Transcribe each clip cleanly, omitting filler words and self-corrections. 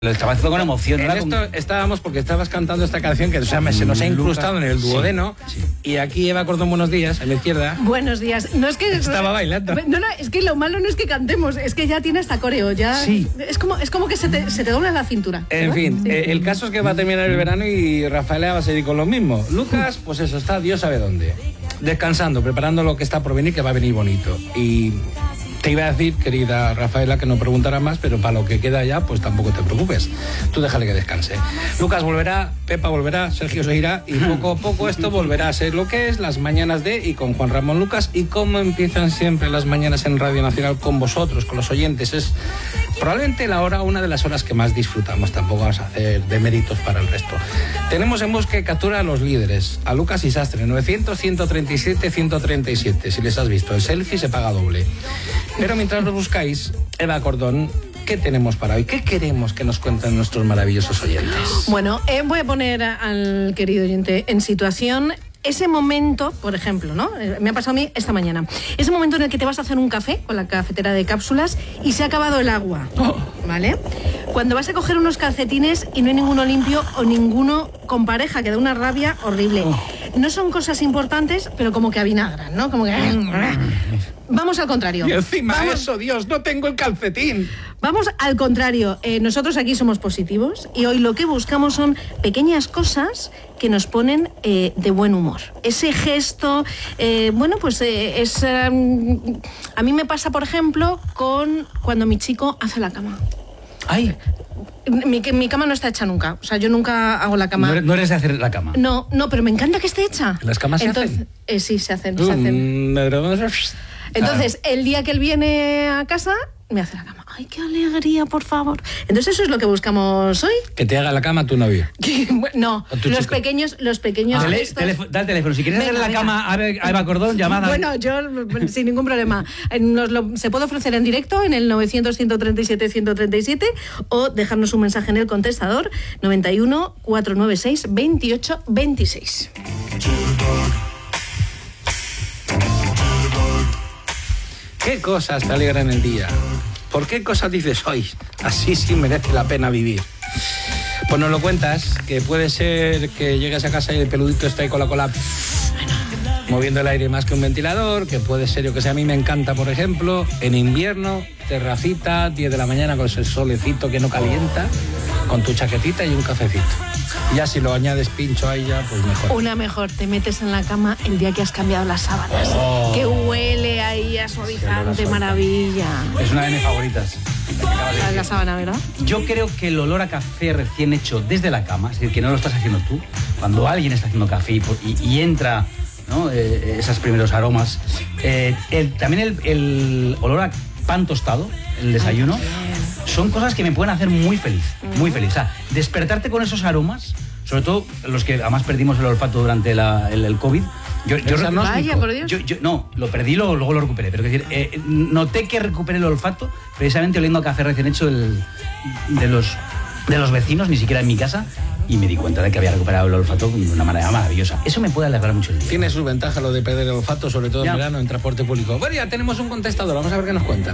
Lo estaba haciendo con emoción. En esto estábamos porque estabas cantando esta canción que se nos ha incrustado en el duodeno. Sí. Y aquí Eva Cordón, buenos días, a la izquierda. Buenos días. No es que estaba bailando. No, es que lo malo no es que cantemos, es que ya tiene hasta coreo. Ya sí. Es como que se te dobla la cintura. En fin, sí. El caso es que va a terminar el verano y Rafaela va a seguir con lo mismo. Lucas, pues eso, está Dios sabe dónde. Descansando, preparando lo que está por venir, que va a venir bonito. Y te iba a decir, querida Rafaela, que no preguntara más, pero para lo que queda ya, pues tampoco te preocupes. Tú déjale que descanse. Lucas volverá, Pepa volverá, Sergio se irá y poco a poco esto volverá a ser lo que es las mañanas de y con Juan Ramón Lucas. Y cómo empiezan siempre las mañanas en Radio Nacional con vosotros, con los oyentes. Es probablemente una de las horas que más disfrutamos. Tampoco vamos a hacer deméritos para el resto. Tenemos en búsqueda captura a los líderes, a Lucas y Sastre, 900-137-137. Si les has visto el selfie se paga doble. Pero mientras lo buscáis, Eva Cordón, ¿qué tenemos para hoy? ¿Qué queremos que nos cuenten nuestros maravillosos oyentes? Bueno, voy a poner al querido oyente en situación. Ese momento, por ejemplo, ¿no? Me ha pasado a mí esta mañana. Ese momento en el que te vas a hacer un café con la cafetera de cápsulas y se ha acabado el agua, ¿vale? Cuando vas a coger unos calcetines y no hay ninguno limpio o ninguno con pareja, que da una rabia horrible. No son cosas importantes, pero como que avinagran, ¿no? Como que... Vamos al contrario. Y encima eso, Dios, no tengo el calcetín. Vamos al contrario. Nosotros aquí somos positivos y hoy lo que buscamos son pequeñas cosas que nos ponen de buen humor. Ese gesto, es... a mí me pasa, por ejemplo, cuando mi chico hace la cama. ¡Ay! Mi cama no está hecha nunca. O sea, yo nunca hago la cama. No eres de hacer la cama. No, pero me encanta que esté hecha. ¿Las camas se hacen? Sí, se hacen. Entonces, el día que él viene a casa, me hace la cama. ¡Ay, qué alegría, por favor! Entonces, eso es lo que buscamos hoy. Que te haga la cama tu novio. No, los pequeños gestos. Da el teléfono. Si quieres hacer la cama a Eva Cordón, llamada. Bueno, yo sin ningún problema. Se puede ofrecer en directo en el 900-137-137 o dejarnos un mensaje en el contestador 91-496-2826. ¿Qué cosas te alegran el día? ¿Por qué cosas dices hoy? Así sí merece la pena vivir. Pues nos lo cuentas, que puede ser que llegues a casa y el peludito está ahí con la cola moviendo el aire más que un ventilador, que puede ser, yo que sé, a mí me encanta, por ejemplo, en invierno, terracita, 10 de la mañana con ese solecito que no calienta, con tu chaquetita y un cafecito. Ya si lo añades pincho ahí ya, pues mejor. Una mejor, te metes en la cama el día que has cambiado las sábanas. Que huele ahí a suavizante, maravilla. Es una de mis favoritas. La sábana, ¿verdad? Yo creo que el olor a café recién hecho desde la cama, es decir, que no lo estás haciendo tú, cuando alguien está haciendo café y entra, ¿no? Esos primeros aromas. También el olor a pan tostado, el desayuno, son cosas que me pueden hacer muy feliz, muy feliz. O sea, despertarte con esos aromas, sobre todo los que además perdimos el olfato durante el COVID. Vaya, por Dios. No, lo perdí, luego lo recuperé. Pero es decir, noté que recuperé el olfato precisamente oliendo a café recién hecho de los vecinos, ni siquiera en mi casa, y me di cuenta de que había recuperado el olfato de una manera maravillosa. Eso me puede alegrar mucho el día. Tiene su ventaja lo de perder el olfato, sobre todo en verano, en transporte público. Bueno, ya tenemos un contestador, vamos a ver qué nos cuentan.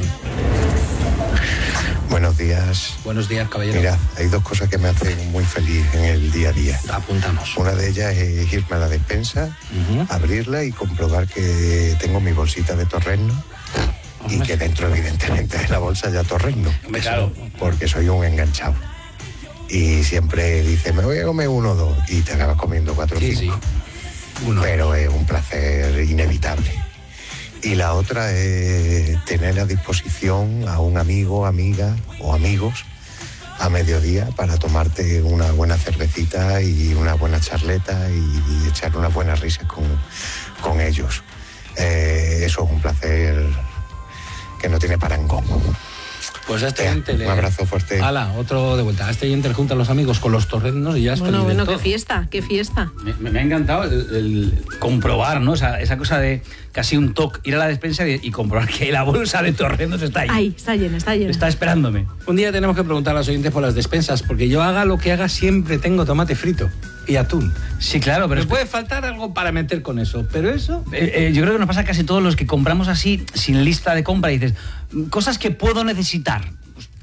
Buenos días. Buenos días, caballero. Mira, hay dos cosas que me hacen muy feliz en el día a día. Apuntamos. Una de ellas es irme a la despensa, abrirla y comprobar que tengo mi bolsita de torrezno y que dentro, evidentemente, de la bolsa ya torrezno. Claro. Porque soy un enganchado. Y siempre dice, me voy a comer 1 o 2 y te acabas comiendo 4 o 5. Sí. Pero es un placer inevitable. Y la otra es tener a disposición a un amigo, amiga o amigos a mediodía para tomarte una buena cervecita y una buena charleta y echar unas buenas risas con ellos. Eso es un placer que no tiene parangón. Pues a este oyente un abrazo fuerte. Hala, otro de vuelta. A este oyente le junta a los amigos con los torreznos y ya es feliz. Bueno, qué fiesta. Me ha encantado el comprobar, ¿no? Esa cosa de casi un toque, ir a la despensa y comprobar que la bolsa de torreznos está ahí. Ahí, está llena. Está esperándome. Un día tenemos que preguntar a los oyentes por las despensas, porque yo haga lo que haga siempre tengo tomate frito y atún. Sí, claro, pero... Nos puede faltar algo para meter con eso, pero eso... yo creo que nos pasa a casi todos los que compramos así, sin lista de compra, y dices, cosas que puedo necesitar. Pues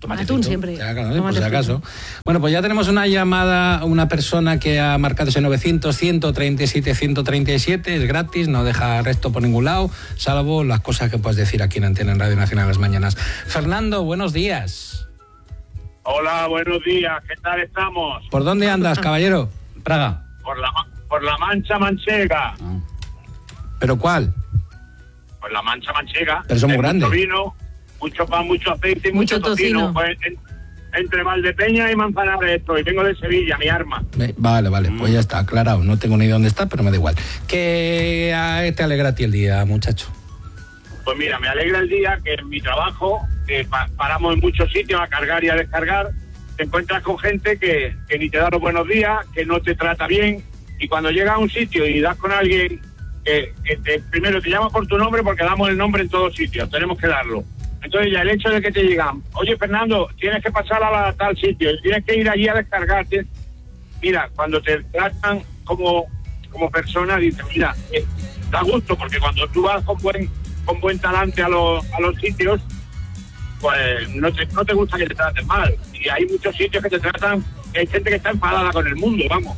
Atún siempre. Ya, claro, por si acaso. Bueno, pues ya tenemos una llamada, una persona que ha marcado ese 900-137-137, es gratis, no deja resto por ningún lado, salvo las cosas que puedes decir aquí en Antena en Radio Nacional las mañanas. Fernando, buenos días. Hola, buenos días, ¿qué tal estamos? ¿Por dónde andas, caballero? Praga. Por la Mancha Manchega. ¿Pero cuál? Por la Mancha Manchega. Pero son muy grandes. Mucho vino, mucho pan, mucho aceite y Mucho mucho tocino. tocino. Pues, entre Valdepeña y Manzanares estoy. Vengo de Sevilla, mi arma. Vale, pues ya está, aclarado. No tengo ni idea dónde está, pero me da igual. ¿Qué te alegra a ti el día, muchacho? Pues mira, me alegra el día que en mi trabajo, que paramos en muchos sitios a cargar y a descargar, te encuentras con gente que ni te da los buenos días, que no te trata bien, y cuando llegas a un sitio y das con alguien que primero te llama por tu nombre, porque damos el nombre en todos sitios, tenemos que darlo. Entonces ya el hecho de que te llegan, oye Fernando, tienes que pasar a tal sitio, tienes que ir allí a descargar. Mira, cuando te tratan como persona, dices, mira, da gusto, porque cuando tú vas con buen talante a los sitios, pues no te gusta que te traten mal. Y hay muchos sitios que te tratan, hay gente que está enfadada con el mundo, vamos.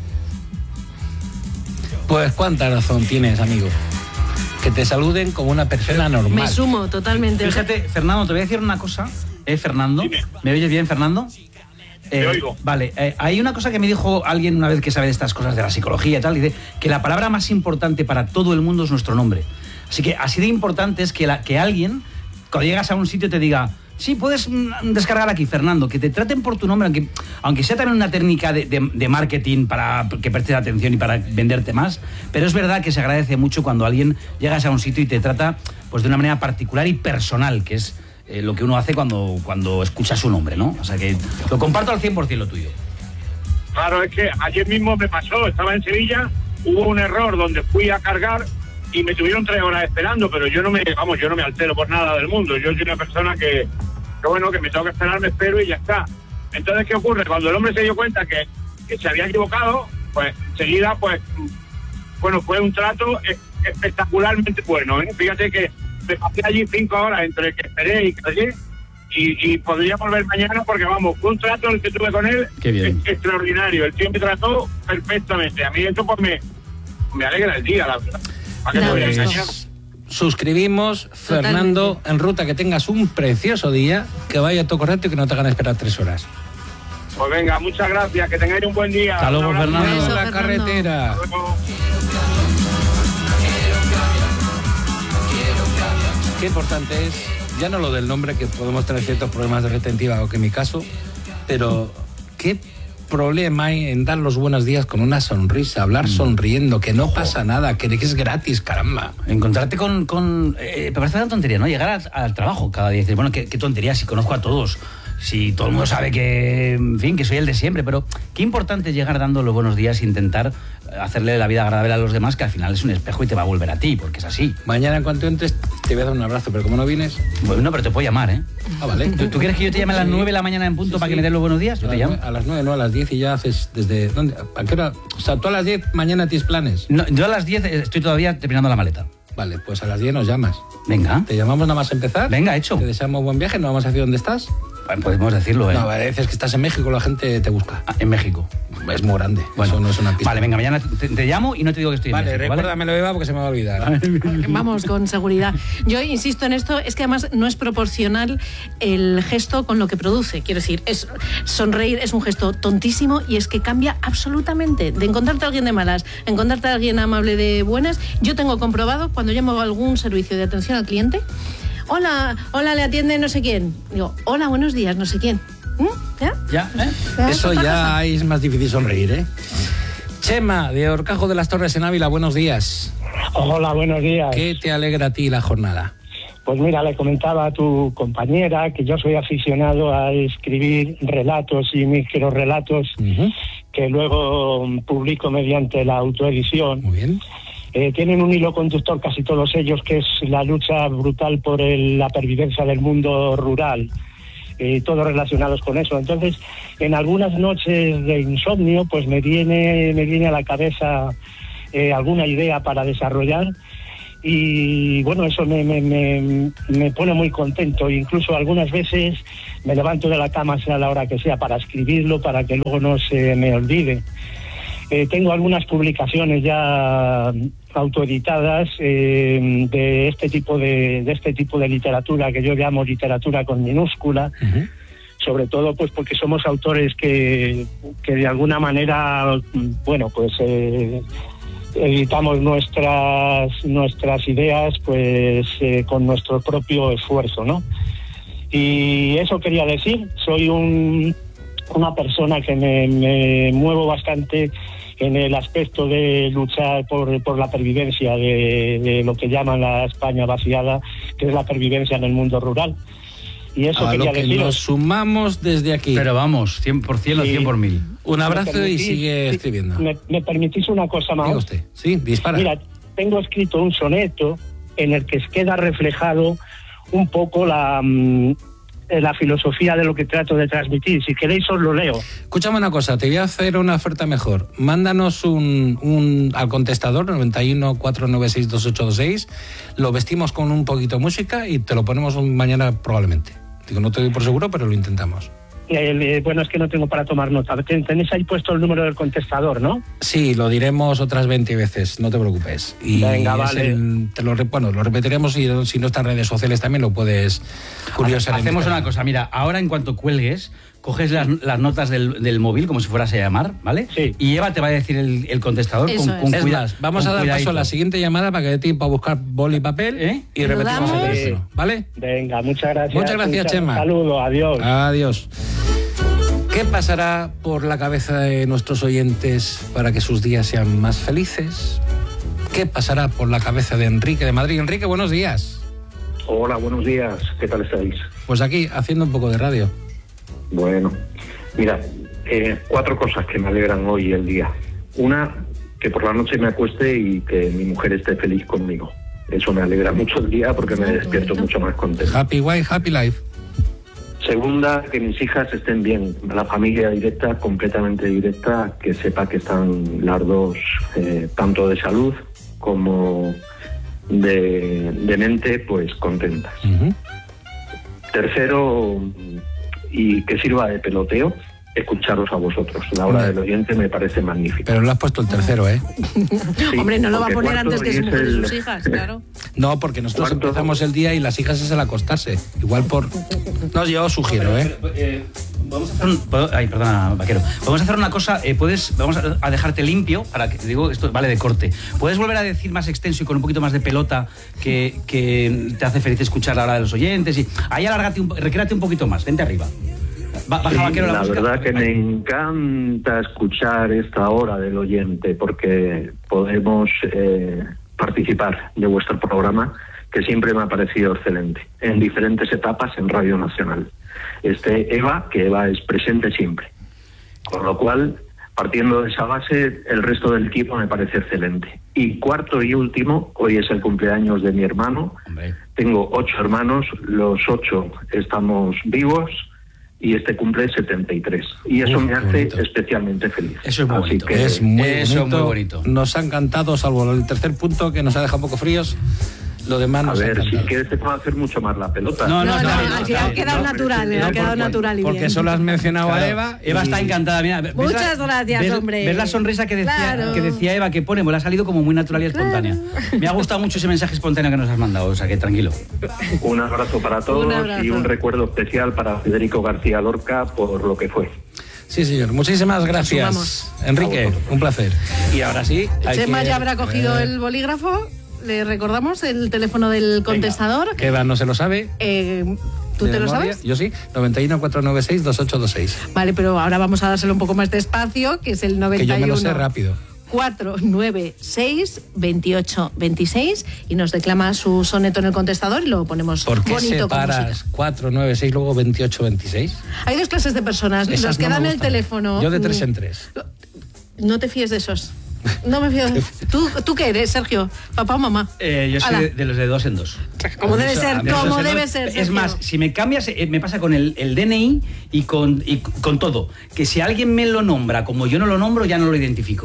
Pues cuánta razón tienes, amigo. Que te saluden como una persona normal. Me sumo totalmente. Fíjate, Fernando, te voy a decir una cosa. Fernando, Dime. ¿me oyes bien, Fernando? Te oigo. Vale, hay una cosa que me dijo alguien una vez que sabe de estas cosas de la psicología y tal, dice que la palabra más importante para todo el mundo es nuestro nombre. Así que así de importante es que alguien, cuando llegas a un sitio, te diga, sí, puedes descargar aquí, Fernando, que te traten por tu nombre, aunque sea también una técnica de marketing para que prestes atención y para venderte más, pero es verdad que se agradece mucho cuando alguien llegas a un sitio y te trata pues de una manera particular y personal, que es lo que uno hace cuando escucha su nombre, ¿no? O sea que lo comparto al 100% lo tuyo. Claro, es que ayer mismo me pasó, estaba en Sevilla, hubo un error donde fui a cargar y me tuvieron 3 horas esperando, pero yo no me altero por nada del mundo. Yo soy una persona que me tengo que esperar, me espero y ya está. Entonces, ¿qué ocurre? Cuando el hombre se dio cuenta que se había equivocado, pues enseguida, pues, bueno, fue un trato espectacularmente bueno, ¿eh? Fíjate que me pasé allí 5 horas entre que esperé y callé, y podría volver mañana porque, vamos, fue un trato el que tuve con él. Qué bien. Extraordinario. El tío me trató perfectamente. A mí esto pues me alegra el día, la verdad. ¿Para qué te voy a engañar? Suscribimos, Fernando, Totalmente. en ruta, que tengas un precioso día, que vaya todo correcto y que no te hagan esperar 3 horas. Pues venga, muchas gracias, que tengáis un buen día. Hasta luego, Un abrazo. Fernando. Beso, la Fernando. carretera. Hasta luego. Qué importante es, ya no lo del nombre, que podemos tener ciertos problemas de retentiva, o que en mi caso, pero qué problema hay en dar los buenos días con una sonrisa, hablar sonriendo, que no pasa nada, que es gratis, caramba. Encontrarte me parece una tontería, ¿no? Llegar al trabajo cada día y decir, bueno, qué tontería, si conozco a todos, si todo el mundo sabe que, en fin, que soy el de siempre, pero qué importante es llegar dando los buenos días e intentar hacerle la vida agradable a los demás, que al final es un espejo y te va a volver a ti, porque es así. Mañana en cuanto entres te voy a dar un abrazo, pero como no vienes... Bueno, pero te puedo llamar, ¿eh? Ah, vale. ¿Tú quieres que yo te llame a las 9 de la mañana en punto para que me des los buenos días? Yo te llamo. A las 9, no, a las 10 y ya haces desde... ¿Dónde? ¿A qué hora? O sea, tú a las 10 mañana tienes planes. No, yo a las 10 estoy todavía terminando la maleta. Vale, pues a las 10 nos llamas. Venga. Te llamamos nada más empezar. Venga, hecho. Te deseamos buen viaje, no vamos a decir dónde estás. Bueno, podemos decirlo, ¿eh? No, a veces que estás en México, la gente te busca. Ah, en México. Es muy grande. Bueno, eso no es una pista. Vale, venga, mañana te llamo y no te digo que estoy en Vale, México, recuérdamelo, Eva, porque se me va a olvidar. Vamos, con seguridad. Yo insisto en esto, es que además no es proporcional el gesto con lo que produce. Quiero decir, sonreír es un gesto tontísimo y es que cambia absolutamente. De encontrarte a alguien de malas, encontrarte a alguien amable de buenas. Yo tengo comprobado cuando llamo a algún servicio de atención al cliente, hola, le atiende no sé quién. Digo, hola, buenos días, no sé quién. ¿Ya? Ya, ¿eh? Eso ya es más difícil sonreír, ¿eh? Chema, de Horcajo de las Torres en Ávila, buenos días. Hola, buenos días. ¿Qué te alegra a ti la jornada? Pues mira, le comentaba a tu compañera que yo soy aficionado a escribir relatos y microrelatos que luego publico mediante la autoedición. Muy bien. Tienen un hilo conductor casi todos ellos, que es la lucha brutal por la pervivencia del mundo rural. Todos relacionados con eso. Entonces, en algunas noches de insomnio, pues me viene a la cabeza alguna idea para desarrollar, y bueno, eso me pone muy contento. Incluso algunas veces me levanto de la cama, sea la hora que sea, para escribirlo, para que luego no se me olvide. Tengo algunas publicaciones ya autoeditadas de este tipo de literatura que yo llamo literatura con minúscula. Sobre todo pues porque somos autores que de alguna manera, bueno, pues editamos nuestras ideas pues con nuestro propio esfuerzo, ¿no? Y eso quería decir. Soy una persona que me muevo bastante en el aspecto de luchar por la pervivencia de lo que llaman la España vaciada, que es la pervivencia en el mundo rural. Y eso quería deciros. Nos sumamos desde aquí. Pero vamos, 100% o 100 por 1000. Un abrazo y sigue escribiendo. ¿Me permitís una cosa más? Diga usted. Sí, dispara. Mira, tengo escrito un soneto en el que queda reflejado un poco la filosofía de lo que trato de transmitir. Si queréis os lo leo. Escúchame una cosa, te voy a hacer una oferta mejor. Mándanos al contestador 91 496 2826, lo vestimos con un poquito de música y te lo ponemos mañana probablemente. Digo, no te doy por seguro, pero lo intentamos. Bueno, es que no tengo para tomar nota. Tenéis ahí puesto el número del contestador, ¿no? Sí, lo diremos otras 20 veces, no te preocupes. Y venga, vale. Lo repetiremos y si no está en redes sociales también lo puedes curiosar. Hacemos una cosa, mira, ahora en cuanto cuelgues, coges las notas del móvil como si fueras a llamar, ¿vale? Sí. Y Eva te va a decir el contestador con cuidado. Vamos a dar paso a la siguiente llamada para que dé tiempo a buscar boli y papel y repetimos el teléfono, ¿vale? Venga, muchas gracias. Muchas gracias, Chema. Un saludo, adiós. Adiós. ¿Qué pasará por la cabeza de nuestros oyentes para que sus días sean más felices? ¿Qué pasará por la cabeza de Enrique de Madrid? Enrique, buenos días. Hola, buenos días. ¿Qué tal estáis? Pues aquí, haciendo un poco de radio. Bueno, mira, 4 cosas que me alegran hoy el día. Una, que por la noche me acueste y que mi mujer esté feliz conmigo. Eso me alegra mucho el día porque me despierto mucho más contento. Happy wife, happy life. Segunda, que mis hijas estén bien. La familia directa, completamente directa, que sepa que están las dos, tanto de salud como de mente, pues contentas. Tercero, y que sirva de peloteo, escucharos a vosotros. La hora del oyente me parece magnífica. Pero lo has puesto el tercero, ¿eh? Sí, hombre, no lo va a poner cuarto antes que su mujer y sus hijas, claro. No, porque nosotros empezamos el día y las hijas es el acostarse. Igual por... No, yo sugiero, Vamos a hacer ay, perdona, Vaquero. Vamos a hacer una cosa, vamos a dejarte limpio, para que digo, esto vale de corte. ¿Puedes volver a decir más extenso y con un poquito más de pelota que te hace feliz escuchar la hora de los oyentes? Y ahí recréate un poquito más, vente arriba. Baja, sí, Vaquero, la música. verdad que me encanta escuchar esta hora del oyente porque podemos participar de vuestro programa, que siempre me ha parecido excelente, en diferentes etapas en Radio Nacional. Eva, que Eva es presente siempre. Con lo cual, partiendo de esa base, el resto del equipo me parece excelente. Y cuarto y último, hoy es el cumpleaños de mi hermano. Hombre. Tengo 8 hermanos, los 8 estamos vivos y este cumple 73. Y eso me hace bonito. Especialmente feliz. Eso es muy Así bonito. que Es muy Eso bonito. muy bonito. Nos ha encantado, salvo el tercer punto que nos ha dejado un poco fríos. Lo demás a nos ha ver, si encantado. quieres te puedo hacer mucho más la pelota. No, Ha quedado natural, ha quedado natural y Porque bien. solo has mencionado a Eva. Eva está encantada, mira. Muchas gracias, hombre. ¿Ves la sonrisa que decía Eva que pone? Pues le ha salido como muy natural y espontánea. Me ha gustado mucho ese mensaje espontáneo que nos has mandado, o sea que tranquilo. Un abrazo para todos Un abrazo. y un recuerdo especial para Federico García Lorca por lo que fue. Sí, señor. Muchísimas gracias. Sumamos. Enrique, un placer. Y ahora sí. Chema ya habrá cogido el bolígrafo. Le recordamos el teléfono del contestador. Que Eva no se lo sabe. ¿Tú de te lo memoria. sabes? Yo sí. 91 496 2826. Vale, pero ahora vamos a dárselo un poco más despacio, que es el 91. Que yo me lo sé rápido. 496 28 26 y nos declama su soneto en el contestador y lo ponemos ¿Por qué bonito con música. separas 496 luego 28 26? Hay dos clases de personas, Esas los que no me dan el gustan. teléfono. Yo de 3 en 3. No te fíes de esos. No me fío. ¿Tú qué eres, Sergio? ¿Papá o mamá? Yo soy Ala. de los de 2 en 2. Como debe ser, como debe ser. Es Sergio. más, si me cambias, me pasa con el DNI y con todo. Que si alguien me lo nombra como yo no lo nombro, ya no lo identifico.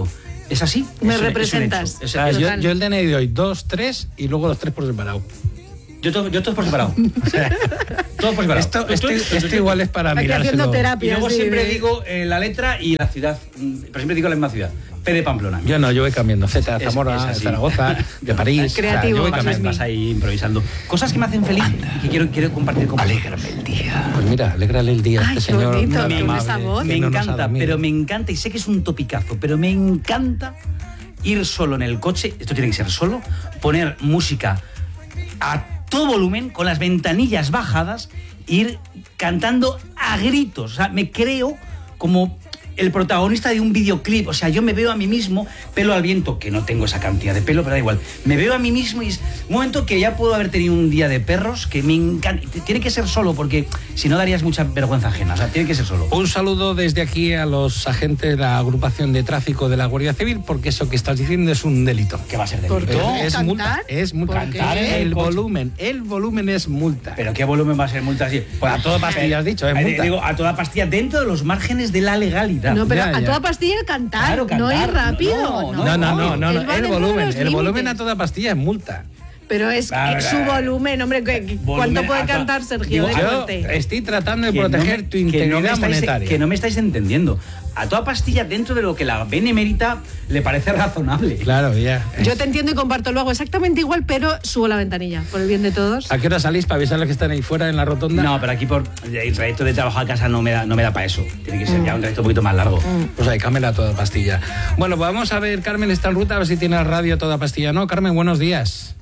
Es así. Me es un representas. hecho. O sea, yo el DNI de hoy, 2, 3 y luego los 3 por separado. Yo todo por separado. Todo por separado. Esto igual es para Aquí haciendo mirárselo. terapia. Y luego sí, siempre de- digo la letra y la ciudad. Pero siempre digo la misma ciudad. P de Pamplona. Yo no, yo voy cambiando. Z de Zamora, es de así. Zaragoza, de París. Creativo, yo voy vas cambiando. Vas ahí improvisando. Cosas que me hacen feliz y que quiero compartir con vosotros. Pues mira, alégrale el día a Ay, este qué señor. bonito, muy con amable, esa voz. que Me no nos ha encanta, dormido. pero me encanta, y sé que es un topicazo, pero me encanta ir solo en el coche, esto tiene que ser solo, poner música a todo volumen, con las ventanillas bajadas, ir cantando a gritos. O sea, me creo como el protagonista de un videoclip. O sea, yo me veo a mí mismo, pelo al viento, que no tengo esa cantidad de pelo, pero da igual. Me veo a mí mismo y es un momento que ya puedo haber tenido un día de perros, que me encanta. Tiene que ser solo, porque si no darías mucha vergüenza ajena. O sea, tiene que ser solo. Un saludo desde aquí a los agentes de la agrupación de tráfico de la Guardia Civil, porque eso que estás diciendo es un delito. ¿Qué va a ser ¿Por delito? qué? Es ¿Cantar? multa, es multa. ¿Por qué? Cantar el el coche. volumen es multa. ¿Pero qué volumen va a ser multa así? Pues a toda pastilla has dicho, es multa. Digo, a toda pastilla, dentro de los márgenes de la legalidad. No, pero Ya, a ya. toda pastilla el cantar, Claro, no cantar. ir rápido. No, No, Él va el dentro de volumen, los el volumen límites. a toda pastilla es multa. Pero es su volumen, hombre, ¿cuánto Volumen puede a- cantar Sergio? digo, de Yo corte? estoy tratando de Que proteger no me- tu integridad monetaria. Que no me estáis entendiendo. A toda pastilla, dentro de lo que la benemérita le parece razonable. Claro, ya. Yo te entiendo y comparto, lo hago exactamente igual, pero subo la ventanilla, por el bien de todos. ¿A qué hora salís para avisarles que están ahí fuera en la rotonda? No, pero aquí por el trayecto de trabajo a casa no me da para eso. Tiene que ser ya un trayecto un poquito más largo. Pues ahí, cámela a toda pastilla. Bueno, pues vamos a ver, Carmen está en ruta, a ver si tiene la radio a toda pastilla. No, Carmen, buenos días.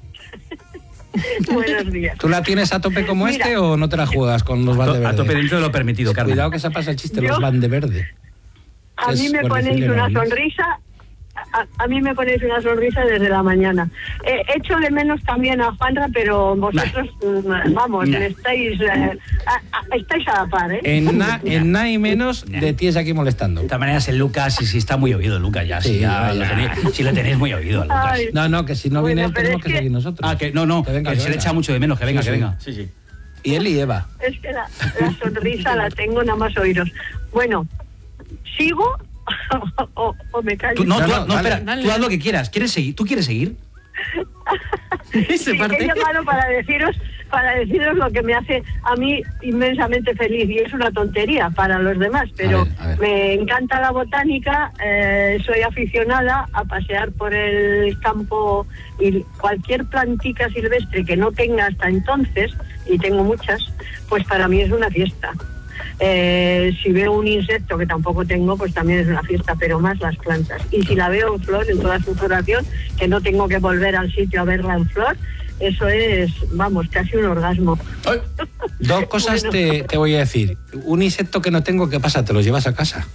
Buenos días. ¿Tú la tienes a tope como Mira. este o no te la juegas con los van de A verde? tope dentro de lo permitido, Carmen. Cuidado que se pasa el chiste, Yo- los van de verde. A Es mí me Guardia ponéis Civil una en Madrid. sonrisa. A mí me ponéis una sonrisa desde la mañana. Echo de menos también a Juanra, pero vosotros, vamos, Nah. estáis a la par, ¿eh? En nada y menos de ti es aquí molestando. De todas maneras, el Lucas, sí está muy oído, Lucas, ya. Sí, Sí, ya, ya. sí lo tenéis muy oído, Lucas. Ay. No, que si no viene Bueno, él pero tenemos es que que- seguir nosotros. Ah, que no, Que venga, que que se le venga. echa mucho de menos, que venga, Sí, que sí. venga. Sí, sí. Y él y Eva. Es que la sonrisa la tengo nada más oíros. Bueno, ¿sigo o me callo? Tú, no, No, tú, no, no, dale. espera, tú haz lo que quieras. ¿Quieres seguir? ¿Tú quieres seguir? Ese Sí, parte. he llamado para deciros lo que me hace a mí inmensamente feliz, y es una tontería para los demás, pero A ver. me encanta la botánica, soy aficionada a pasear por el campo, y cualquier plantica silvestre que no tenga hasta entonces, y tengo muchas, pues para mí es una fiesta. Si veo un insecto, que tampoco tengo, pues también es una fiesta, pero más las plantas. Y si la veo en flor, en toda su floración, que no tengo que volver al sitio a verla en flor, eso es, vamos, casi un orgasmo. Dos cosas Bueno. te voy a decir. Un insecto que no tengo, ¿qué pasa? ¿Te lo llevas a casa?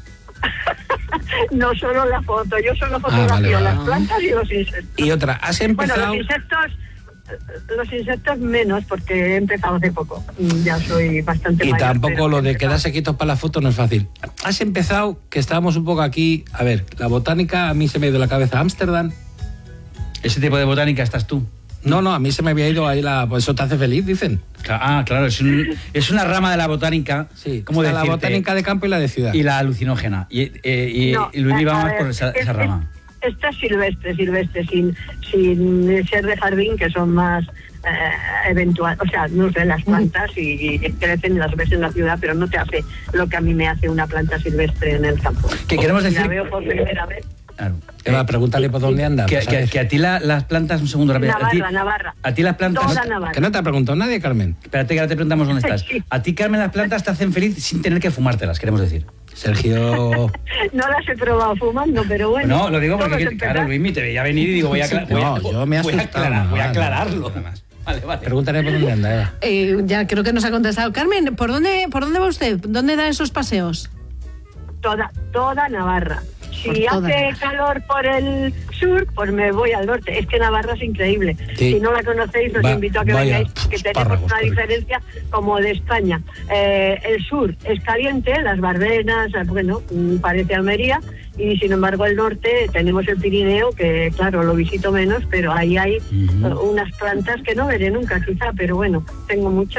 No solo la foto, yo solo vale, fotografío vale. las plantas y los insectos. Y otra, has Bueno, empezado... los insectos menos, porque he empezado hace poco. Ya soy bastante Y mayor, tampoco pero lo he de empezado. quedarse quietos para la foto no es fácil. Has empezado, que estábamos un poco aquí... A ver, la botánica a mí se me ha ido la cabeza a Ámsterdam. Ese tipo de botánica estás tú. No, a mí se me había ido ahí la... Pues eso te hace feliz, dicen. Ah, claro, es una rama de la botánica. Sí, ¿cómo está la decirte? botánica de campo y la de ciudad. Y la alucinógena. Y No, Luis iba a más ver, por esa rama. Esta es silvestre, sin ser de jardín, que son más eventual, o sea, no sé, las plantas y crecen, las ves en la ciudad, pero no te hace lo que a mí me hace una planta silvestre en el campo. Que queremos Si decir... la veo por primera vez. Claro. Eva, pregúntale por dónde anda. Que, pues, que- ¿sabes? que a ti las plantas, un segundo rápido. Navarra. A ti las plantas... Toda Navarra. Que no te ha preguntado nadie, Carmen. Espérate que ahora te preguntamos dónde estás. Sí. A ti, Carmen, las plantas te hacen feliz sin tener que fumártelas, queremos decir. Sergio... No las he probado fumando, pero bueno. No, lo digo todo porque, es claro, empezar. Luis te veía venir y digo, voy a yo me he asustado, voy a no, aclararlo. no, no. Vale, vale. Pregúntale por dónde anda, Eva. Ya creo que nos ha contestado. Carmen, ¿por dónde va usted? ¿Dónde da esos paseos? Toda Navarra. Por Si toda hace Navarra. calor por el sur, pues me voy al norte. Es que Navarra es increíble. Sí. Si no la conocéis, os invito a que Vaya, vengáis, que tenemos espárragos, una qué rico. diferencia como de España. El sur es caliente, las Bardenas, bueno, parece Almería, y sin embargo el norte tenemos el Pirineo, que claro, lo visito menos, pero ahí hay unas plantas que no veré nunca quizá, pero bueno, tengo muchas.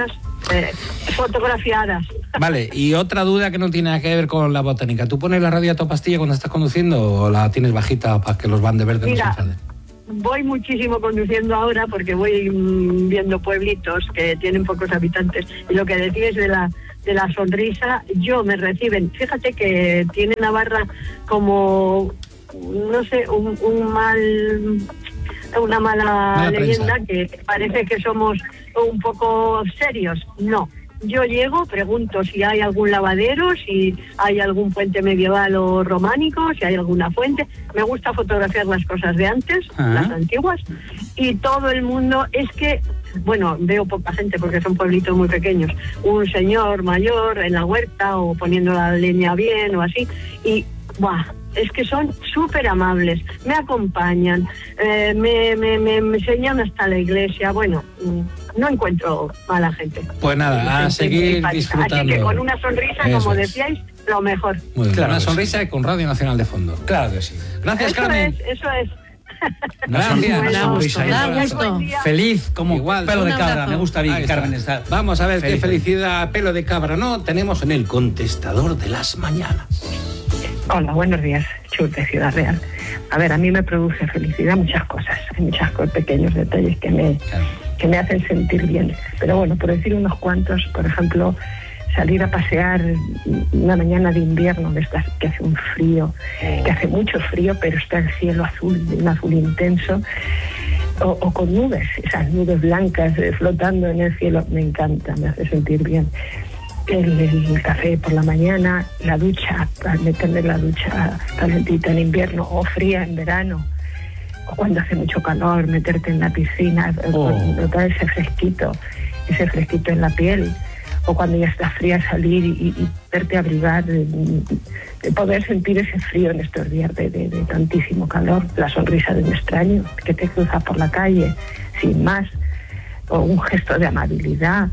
fotografiadas. Vale, y otra duda que no tiene nada que ver con la botánica. ¿Tú pones la radio a toda pastilla cuando estás conduciendo o la tienes bajita para que los van de verde no se enfaden? Voy muchísimo conduciendo ahora porque voy viendo pueblitos que tienen pocos habitantes. Y lo que decías de la sonrisa, yo me reciben. Fíjate que tiene Navarra como, no sé, una mala leyenda, que parece que somos un poco serios. No. Yo llego, pregunto si hay algún lavadero, si hay algún puente medieval o románico, si hay alguna fuente. Me gusta fotografiar las cosas de antes, las antiguas, y todo el mundo, es que, bueno, veo poca gente porque son pueblitos muy pequeños, un señor mayor en la huerta o poniendo la leña bien o así, y ¡buah! Es que son súper amables, me acompañan, me enseñan hasta la iglesia, bueno, no encuentro mala gente. Pues nada, a seguir disfrutando. Así que con una sonrisa, Eso como es. decíais, lo mejor. Muy bien, Claro una que sonrisa y con Radio Nacional de fondo. Claro que sí. Gracias, Eso Carmen. eso es. Gracias. Una sonrisa. Da gusto. Feliz como Igual. pelo de Un cabra. abrazo. Me gusta bien Ahí que está. Carmen está. Vamos a ver feliz. qué felicidad, pelo de cabra, ¿no? Tenemos en el contestador de las mañanas. Hola, buenos días, Chus de Ciudad Real. A ver, a mí me produce felicidad muchas cosas, hay muchos pequeños detalles que me hacen sentir bien. Pero bueno, por decir unos cuantos, por ejemplo, salir a pasear una mañana de invierno de estas que hace un frío, que hace mucho frío, pero está el cielo azul, de un azul intenso, o con nubes, esas nubes blancas flotando en el cielo, me encanta, me hace sentir bien. El café por la mañana, la ducha, meterme en la ducha calentita en invierno o fría en verano, o cuando hace mucho calor, meterte en la piscina, notar ese fresquito en la piel, o cuando ya está fría salir y verte abrigar, de poder sentir ese frío en estos días de tantísimo calor, la sonrisa de un extraño que te cruza por la calle, sin más, o un gesto de amabilidad.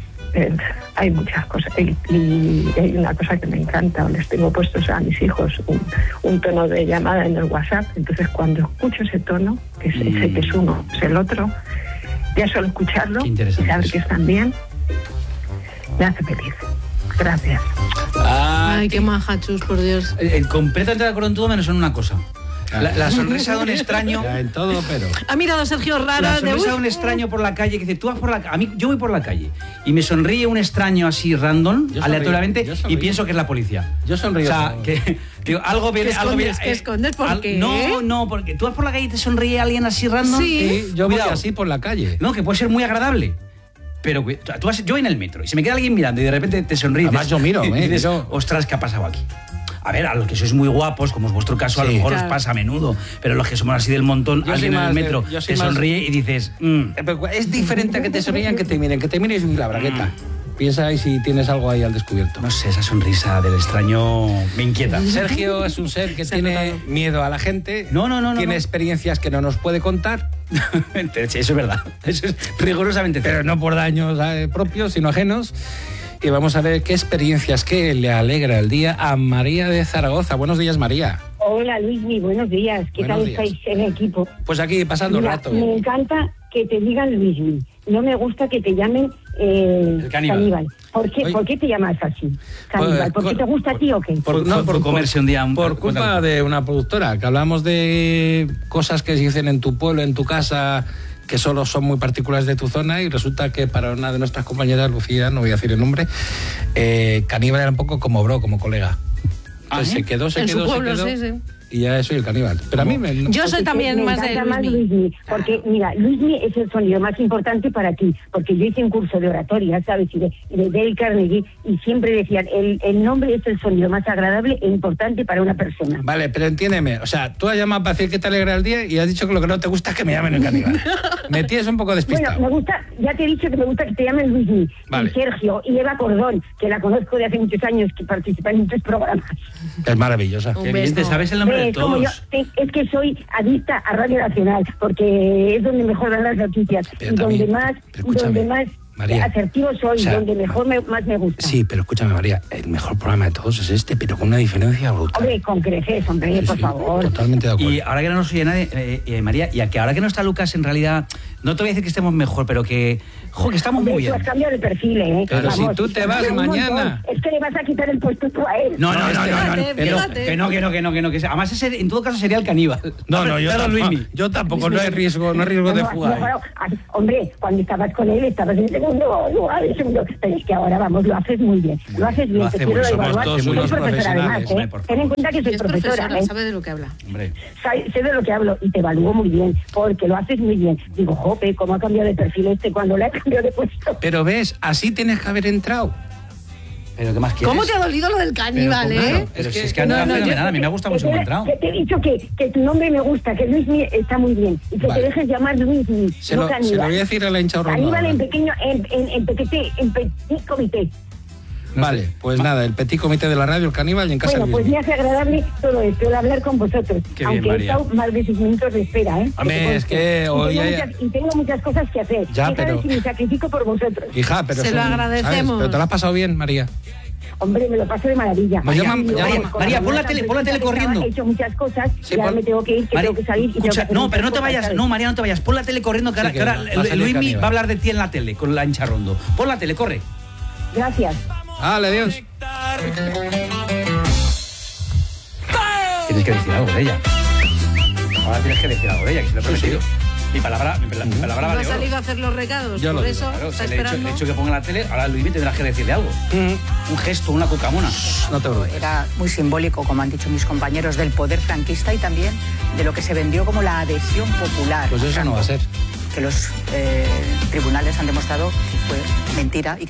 Hay muchas cosas y hay una cosa que me encanta, o les tengo puestos a mis hijos un tono de llamada en el WhatsApp, entonces cuando escucho ese tono, que sé que es uno, es el otro, ya solo escucharlo y saber que están bien, me hace feliz. Gracias. Ay, qué maja, Chus, por Dios. Completamente de acuerdo en todo menos en una cosa. La sonrisa de un extraño. Ya en todo, pero. Ha mirado Sergio raro. La sonrisa de un extraño por la calle que dice, tú vas por la calle. A mí, yo voy por la calle y me sonríe un extraño así random, aleatoriamente, y pienso que es la policía. Yo sonrío. O sea, que digo, algo viene. ¿Qué escondes? ¿Por qué? No, porque tú vas por la calle y te sonríe alguien así random. Sí. Yo voy Cuidado. así por la calle. No, que puede ser muy agradable. Pero tú vas, yo en el metro y se me queda alguien mirando y de repente te sonríes. Además, yo miro, y dices, miro. ostras, ¿qué ha pasado aquí? A ver, a los que sois muy guapos, como es vuestro caso, a lo mejor os pasa a menudo, pero los que somos así del montón, Yo alguien soy en el más metro yo soy te más- sonríe y dices, Pero es diferente a que te sonrían que te miren y la bragueta. Piensa ahí si tienes algo ahí al descubierto. no sé, esa sonrisa del extraño me inquieta. Sergio es un ser que tiene miedo a la gente. No. Tiene experiencias que no nos puede contar, Eso es verdad, eso es rigurosamente pero no por daños propios, sino ajenos. Y vamos a ver qué experiencias que le alegra el día a María de Zaragoza. Buenos días, María. Hola Luismi, buenos días. ¿Qué Buenos tal días. estáis en equipo? Pues aquí pasando el Mira, rato. me encanta que te digan Luismi. No me gusta que te llamen caníbal. ¿Por qué, Oye. ¿Por qué te llamas así? Caníbal. ¿Por qué te gusta a ti o qué? Por comerse un día por culpa de una productora, que hablamos de cosas que se dicen en tu pueblo, en tu casa, que solo son muy particulares de tu zona, y resulta que para una de nuestras compañeras, Lucía, no voy a decir el nombre, caníbal era un poco como bro, como colega. Entonces se quedó, En su pueblo, sí. y ya soy el caníbal. Pero a mí me... Yo soy también me más de encanta más Luismi. Luismi, porque mira, Luismi es el sonido más importante para ti, porque yo hice un curso de oratoria, ¿sabes? Y de Dale Carnegie, y siempre decían, el nombre es el sonido más agradable e importante para una persona. Vale, pero entiéndeme, o sea, tú has llamado para decir que te alegra el día y has dicho que lo que no te gusta es que me llamen el caníbal. Me tienes un poco despistado. Bueno, me gusta, ya te he dicho que me gusta que te llamen Luismi, Vale. y Sergio, y Eva Cordón, que la conozco de hace muchos años, que participa en muchos programas. Es maravillosa. Un Qué bien, te beso. sabes el nombre de Es como yo, todos. es que soy adicta a Radio Nacional, porque es donde mejor dan las noticias, Pero y también, donde más, pero escúchame. María, asertivo soy, o sea, donde más me gusta. Sí, pero escúchame, María, el mejor programa de todos es este, pero con una diferencia brutal. Hombre, con creces, hombre, por favor. Totalmente de acuerdo. Y ahora que no nos oye nadie, María, y a que ahora que no está Lucas, en realidad, no te voy a decir que estemos mejor, pero que estamos muy bien. Tú has cambiado de perfil, ¿eh? Pero si tú te vas mañana. Es que le vas a quitar el puesto tú a él. No, Fíjate. que no. Además, ese, en todo caso sería el caníbal. No, yo tampoco, no hay riesgo de fuga. Hombre, cuando estabas con él, estabas en segundo lugar, pero es que ahora, vamos, lo haces muy bien. Lo haces bien, te quiero evaluar. Soy profesora además, ¿eh? Ten en cuenta que soy profesora, ¿eh? Sabe de lo que habla. Hombre. Sé de lo que hablo y te evalúo muy bien, porque lo haces muy bien. Digo, jope, ¿cómo ha cambiado de perfil cuando le ha cambiado de puesto? Pero ves, así tienes que haber entrado. Pero ¿qué más quieres? ¿Cómo te ha dolido lo del caníbal, Pero si es que no hace fenomenal, a mí me gusta mucho cómo ha entrado. Que te he dicho que tu nombre me gusta, que Luismi está muy bien. Y que te dejes llamar Luismi, Se lo voy a decir a la hincha Ronda. Caníbal en pequeño, en petit comité. Vale, pues nada, el petit comité de la radio, el caníbal y en casa. Bueno, pues me hace agradable todo esto, el hablar con vosotros. Qué bien, aunque he María. estado más de 6 minutos de espera, ¿eh? Hombre, es que hoy y tengo muchas cosas que hacer. Ya, Fíjate pero- si me sacrifico por vosotros. Hija, pero Se lo agradecemos. ¿sabes? Pero te lo has pasado bien, María. Hombre, me lo paso de maravilla. María, María, pon la tele corriendo. He hecho muchas cosas Sí, y ahora pon- me tengo que ir, que María, tengo que salir. Y tengo que escucha, hacer no, muchas pero no te cosas, vayas, ¿sabes? no, María, no te vayas. Pon la tele corriendo, que Sí, ahora, que que ahora va a salir Luismi caníbal. va a hablar de ti en la tele, con la hincha Rondo. Pon la tele, corre. Gracias. Dale, adiós. Tienes que decir algo de ella. Ahora tienes que decir algo de ella, que se lo he prometido. Mi palabra No vale ha oro. salido a hacer los recados, Yo lo por digo, eso Claro, está si le he esperando. dicho que ponga la tele, ahora Luismi tendrás que decirle algo. Un gesto, una cucamona. No te preocupes. Era muy simbólico, como han dicho mis compañeros, del poder franquista y también de lo que se vendió como la adhesión popular. Pues eso no va a ser. Que los tribunales han demostrado que fue mentira y